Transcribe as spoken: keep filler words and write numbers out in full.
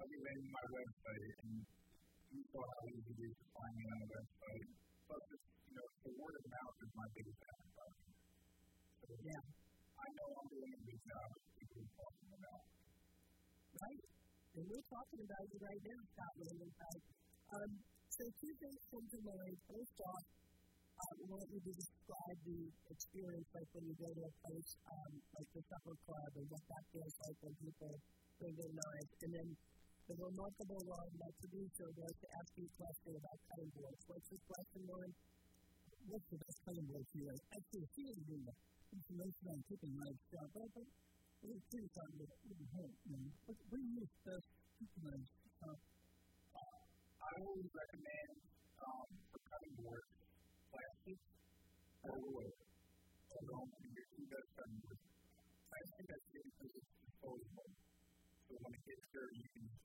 you in my website, and you saw how easy it is to find me on the website. Plus, it's, you know, the word of mouth is my biggest advertising. So yeah, I know I'm doing a good job of people talking about. Right? And we're talking about you right now, Scotland. In fact, um, so two things come to mind. First off, I want you to describe the experience like when you go to a place um, like the Supper Club and what that feels like when people bring in knives. And then the remarkable one, my producer was to ask you a question about cutting boards. What's your question, Lauren? What's the best cutting board for you? Actually, a few of the information on cooking knives shop, but we're pretty talking about it wouldn't hurt. What do you use best cooking knives shop? I always recommend um, for cutting boards, plastic or wood. So don't be your two best cutting boards. Plastic, that's good because it's disposable. So when it gets dirty, you can just